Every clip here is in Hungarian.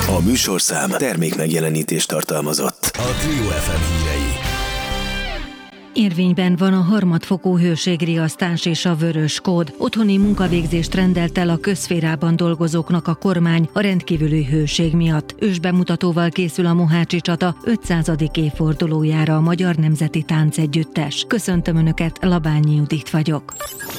A műsorszám termékmegjelenítést tartalmazott. A Trio FM hírei. Érvényben van a harmadfokú hőségriasztás és a vörös kód. Otthoni munkavégzést rendelt el a közszférában dolgozóknak a kormány a rendkívüli hőség miatt. Ősbemutatóval készül a Mohácsi csata 500. évfordulójára a Magyar Nemzeti Táncegyüttes. Köszöntöm Önöket, Labányi Judit vagyok.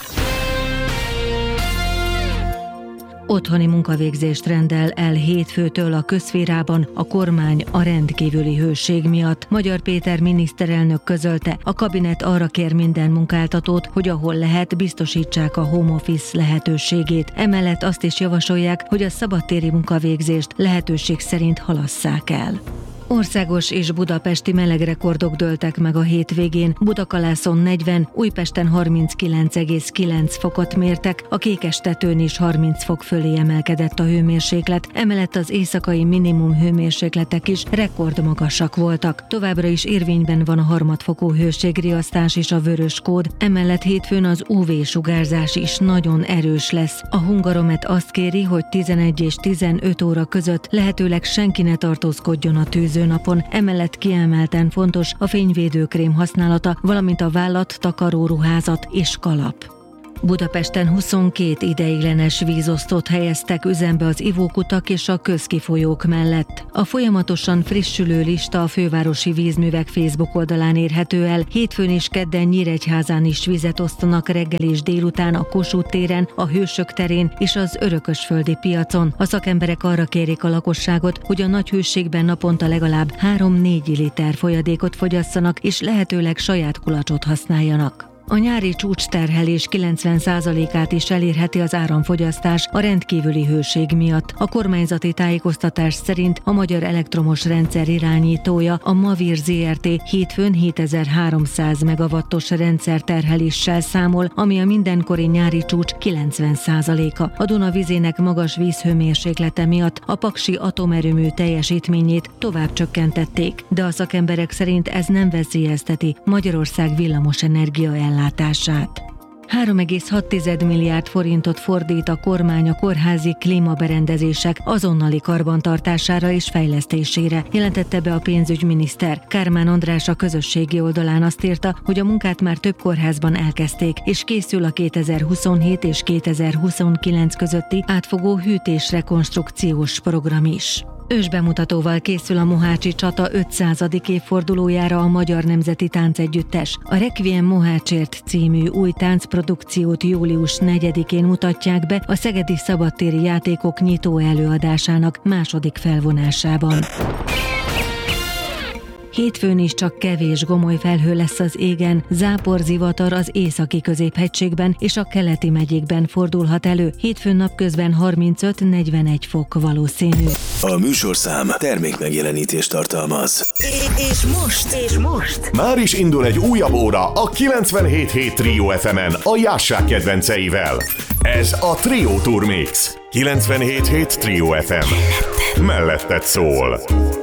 Otthoni munkavégzést rendel el hétfőtől a közszférában a kormány a rendkívüli hőség miatt. Magyar Péter miniszterelnök közölte, a kabinet arra kér minden munkáltatót, hogy ahol lehet, biztosítsák a home office lehetőségét. Emellett azt is javasolják, hogy a szabadtéri munkavégzést lehetőség szerint halasszák el. Országos és budapesti melegrekordok dőltek meg a hétvégén. Budakalászon 40, Újpesten 39,9 fokot mértek, a Kékestetőn is 30 fok fölé emelkedett a hőmérséklet, emellett az éjszakai minimum hőmérsékletek is rekordmagasak voltak. Továbbra is érvényben van a harmadfokú hőségriasztás és a vörös kód, emellett hétfőn az UV-sugárzás is nagyon erős lesz. A Hungaromet azt kéri, hogy 11 és 15 óra között lehetőleg senki ne tartózkodjon a tűző napon, emellett kiemelten fontos a fényvédőkrém használata, valamint a vállat, takaróruházat és kalap. Budapesten 22 ideiglenes vízosztót helyeztek üzembe az ivókutak és a közkifolyók mellett. A folyamatosan frissülő lista a fővárosi vízművek Facebook oldalán érhető el. Hétfőn és kedden Nyíregyházán is vizet osztanak reggel és délután a Kossuth téren, a Hősök terén és az Örökösföldi piacon. A szakemberek arra kérik a lakosságot, hogy a nagy hőségben naponta legalább 3-4 liter folyadékot fogyasszanak és lehetőleg saját kulacsot használjanak. A nyári csúcsterhelés 90%-át is elérheti az áramfogyasztás a rendkívüli hőség miatt. A kormányzati tájékoztatás szerint a Magyar Elektromos Rendszer irányítója, a Mavir Zrt. Hétfőn 7300 megawattos rendszerterheléssel számol, ami a mindenkori nyári csúcs 90%-a. A Duna vizének magas vízhőmérséklete miatt a paksi atomerőmű teljesítményét tovább csökkentették, de a szakemberek szerint ez nem veszélyezteti Magyarország villamosenergia ellátását. 3,6 milliárd forintot fordít a kormány a kórházi klímaberendezések azonnali karbantartására és fejlesztésére, jelentette be a pénzügyminiszter. Kármán András a közösségi oldalán azt írta, hogy a munkát már több kórházban elkezdték, és készül a 2027 és 2029 közötti átfogó hűtésrekonstrukciós program is. Ősbemutatóval készül a Mohácsi csata 500. évfordulójára a Magyar Nemzeti Táncegyüttes. A Requiem Mohácsért című új táncprodukciót július 4-én mutatják be a Szegedi Szabadtéri Játékok nyitó előadásának második felvonásában. Hétfőn is csak kevés gomoly felhő lesz az égen, záporzivatar az északi középhegységben és a keleti megyékben fordulhat elő. Hétfőn napközben 35-41 fok valószínű. A műsorszám termékmegjelenítést tartalmaz. És most? Már is indul egy újabb óra a 97.7 Trio FM-en a Jássák kedvenceivel. Ez a Trio Tour Mix. 97.7 Trio FM. Melletted szól.